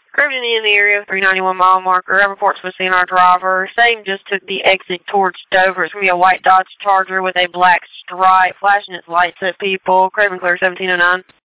Cruising in the area of 391 mile marker. I reports was seeing our driver. Same just took the exit towards Dover. It's going to be a white Dodge Charger with a black stripe flashing its lights at people. Craven Clear 1709.